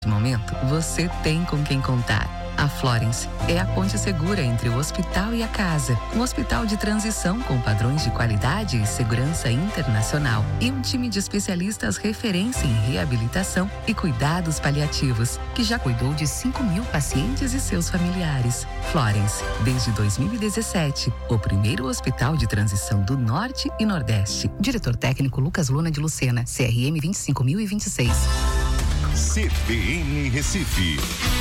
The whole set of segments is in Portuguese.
momento, você tem com quem contar. A Florence é a ponte segura entre o hospital e a casa. Um hospital de transição com padrões de qualidade e segurança internacional. E um time de especialistas referência em reabilitação e cuidados paliativos, que já cuidou de 5.000 pacientes e seus familiares. Florence, desde 2017, o primeiro hospital de transição do Norte e Nordeste. Diretor técnico Lucas Luna de Lucena, CRM 25026. CBN Recife.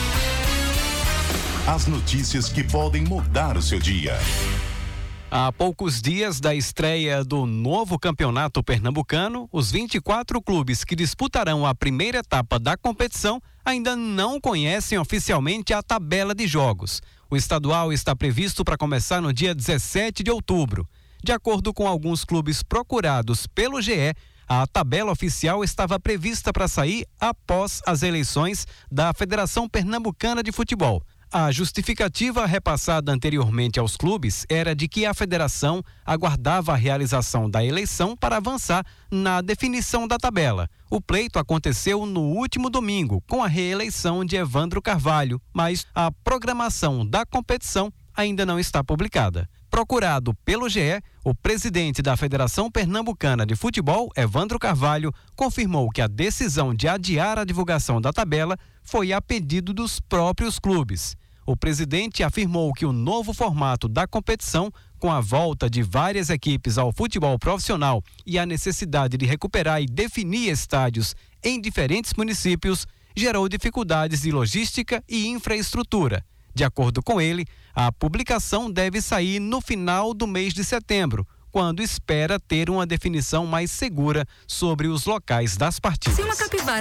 As notícias que podem mudar o seu dia. Há poucos dias da estreia do novo campeonato pernambucano, os 24 clubes que disputarão a primeira etapa da competição ainda não conhecem oficialmente a tabela de jogos. O estadual está previsto para começar no dia 17 de outubro. De acordo com alguns clubes procurados pelo GE, a tabela oficial estava prevista para sair após as eleições da Federação Pernambucana de Futebol. A justificativa repassada anteriormente aos clubes era de que a federação aguardava a realização da eleição para avançar na definição da tabela. O pleito aconteceu no último domingo, com a reeleição de Evandro Carvalho, mas a programação da competição ainda não está publicada. Procurado pelo GE, o presidente da Federação Pernambucana de Futebol, Evandro Carvalho, confirmou que a decisão de adiar a divulgação da tabela foi a pedido dos próprios clubes. O presidente afirmou que o novo formato da competição, com a volta de várias equipes ao futebol profissional e a necessidade de recuperar e definir estádios em diferentes municípios, gerou dificuldades de logística e infraestrutura. De acordo com ele, a publicação deve sair no final do mês de setembro, quando espera ter uma definição mais segura sobre os locais das partidas. Se uma capivara